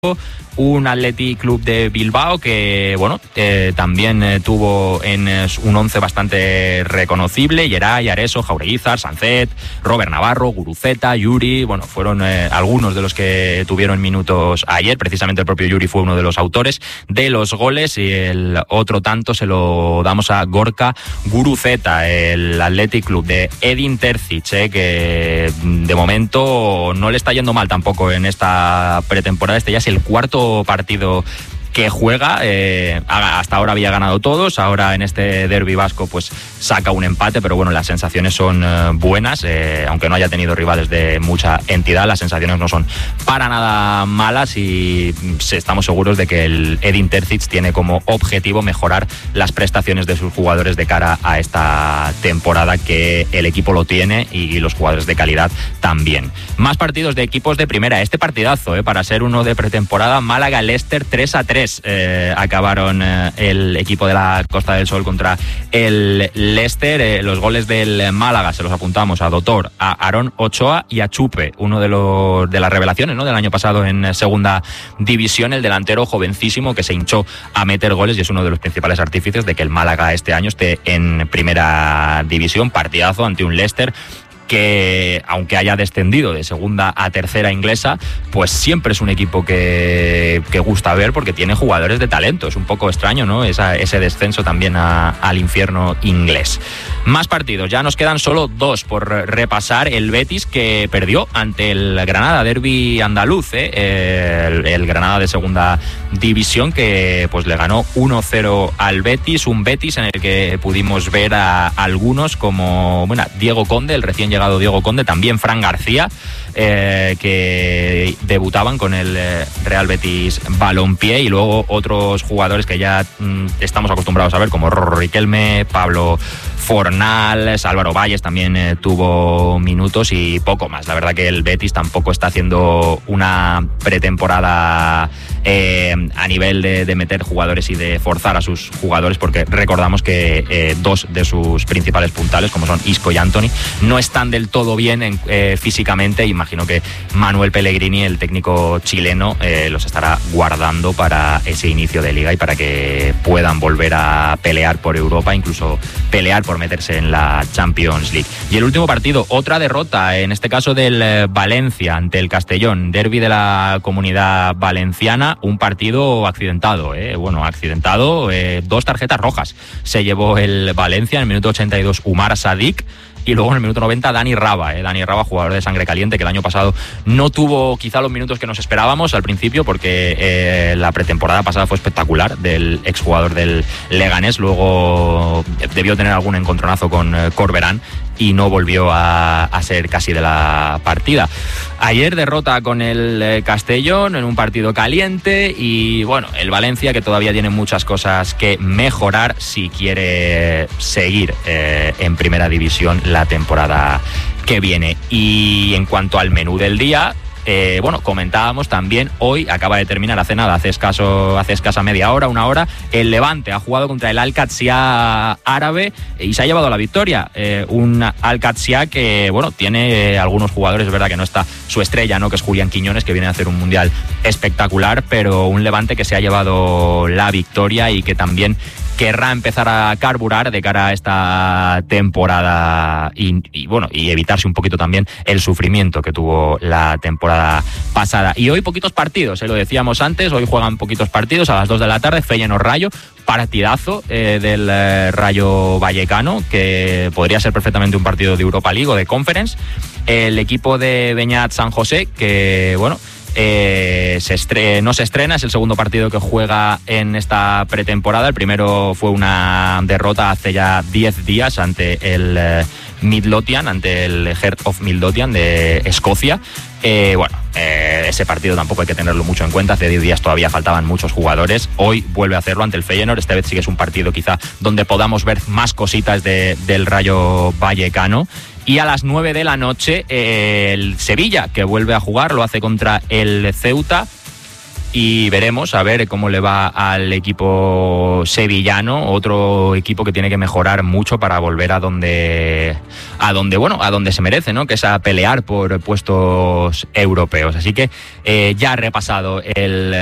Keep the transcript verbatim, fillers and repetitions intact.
un Athletic Club de Bilbao que, bueno, eh, también eh, tuvo en eh, un once bastante reconocible. Geray, Areso, Jaureguizar, Sancet, Robert Navarro, Guruceta, Yuri, bueno, fueron eh, algunos de los que tuvieron minutos ayer. Precisamente el propio Yuri fue uno de los autores de los goles y el otro tanto se lo damos a Gorka Guruceta, el Athletic Club de Edin Terzic, eh, que de momento no le está yendo mal tampoco en esta pretemporada. Este ya es el cuarto partido que juega, eh, hasta ahora había ganado todos, ahora en este derbi vasco pues saca un empate, pero bueno, las sensaciones son eh, buenas, eh, aunque no haya tenido rivales de mucha entidad, las sensaciones no son para nada malas y estamos seguros de que el Edin Terzic tiene como objetivo mejorar las prestaciones de sus jugadores de cara a esta temporada, que el equipo lo tiene y los jugadores de calidad también. Más partidos de equipos de primera, este partidazo, eh, para ser uno de pretemporada, Málaga-Leicester tres a tres. Eh, acabaron eh, el equipo de la Costa del Sol contra el Leicester. Eh, los goles del Málaga se los apuntamos a Dotor, a Aarón Ochoa y a Chupe, uno de los de las revelaciones, ¿no?, del año pasado en segunda división, el delantero jovencísimo que se hinchó a meter goles y es uno de los principales artífices de que el Málaga este año esté en primera división. Partidazo ante un Leicester que, aunque haya descendido de segunda a tercera inglesa, pues siempre es un equipo que, que gusta ver porque tiene jugadores de talento. Es un poco extraño, ¿no?, Esa, ese descenso también a, al infierno inglés. Más partidos, ya nos quedan solo dos por repasar. El Betis, que perdió ante el Granada, derbi andaluz, ¿eh? el, el Granada de segunda división, que pues le ganó uno cero al Betis, un Betis en el que pudimos ver a algunos como, bueno, Diego Conde, el recién llegado Diego Conde, también Fran García, eh, que debutaban con el eh, Real Betis Balompié, y luego otros jugadores que ya mm, estamos acostumbrados a ver, como Rorro Riquelme, Pablo Fornals, Álvaro Valles también eh, tuvo minutos y poco más. La verdad que el Betis tampoco está haciendo una pretemporada eh, a nivel de, de meter jugadores y de forzar a sus jugadores, porque recordamos que eh, dos de sus principales puntales, como son Isco y Anthony, no están del todo bien en, eh, físicamente. Imagino que Manuel Pellegrini, el técnico chileno, eh, los estará guardando para ese inicio de liga y para que puedan volver a pelear por Europa, incluso pelear por meterse en la Champions League. Y el último partido, otra derrota, en este caso del Valencia ante el Castellón, derbi de la Comunidad Valenciana, un partido accidentado, ¿eh? bueno, accidentado, eh, dos tarjetas rojas se llevó el Valencia. En el minuto ochenta y dos Umar Sadik, y luego en el minuto noventa Dani Raba, eh, Dani Raba, jugador de sangre caliente, que el año pasado no tuvo quizá los minutos que nos esperábamos al principio, porque eh, la pretemporada pasada fue espectacular del exjugador del Leganés. Luego debió tener algún encontronazo con eh, Corberán y no volvió a, a ser casi de la partida. Ayer derrota con el eh, Castellón en un partido caliente, y bueno, el Valencia, que todavía tiene muchas cosas que mejorar si quiere seguir eh, en primera división la temporada que viene. Y en cuanto al menú del día, Eh, bueno, comentábamos también, hoy acaba de terminar hace nada, hace escaso, hace escasa media hora, una hora, el Levante ha jugado contra el Al-Qadsiya árabe y se ha llevado la victoria. Eh, un Al-Qadsiya que, bueno, tiene eh, algunos jugadores, es verdad que no está su estrella, ¿no?, que es Julián Quiñones, que viene a hacer un mundial espectacular, pero un Levante que se ha llevado la victoria y que también querrá empezar a carburar de cara a esta temporada y, y bueno, y evitarse un poquito también el sufrimiento que tuvo la temporada pasada. Y hoy poquitos partidos, eh, lo decíamos antes, hoy juegan poquitos partidos a las dos de la tarde, Feyenoord Rayo, partidazo eh, del eh, Rayo Vallecano, que podría ser perfectamente un partido de Europa League o de Conference. El equipo de Beñat San José, que bueno, Eh, se estre- no se estrena, es el segundo partido que juega en esta pretemporada. El primero fue una derrota hace ya diez días ante el eh, Midlothian, ante el Heart of Midlothian de Escocia. Eh, bueno, eh, ese partido tampoco hay que tenerlo mucho en cuenta, hace diez días todavía faltaban muchos jugadores, hoy vuelve a hacerlo ante el Feyenoord. Esta vez sí que es un partido quizá donde podamos ver más cositas de, del Rayo Vallecano. Y a las nueve de la noche eh, el Sevilla, que vuelve a jugar, lo hace contra el Ceuta. y veremos a ver cómo le va al equipo sevillano, otro equipo que tiene que mejorar mucho para volver a donde a donde bueno a donde se merece, ¿no? Que es a pelear por puestos europeos. Así que eh, ya ha repasado el